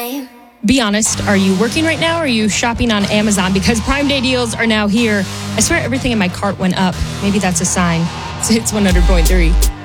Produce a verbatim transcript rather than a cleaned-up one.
time. Be honest, are you working right now or are you shopping on Amazon? Because Prime Day deals are now here. I swear everything in my cart went up. Maybe that's a sign. It's one hundred point three.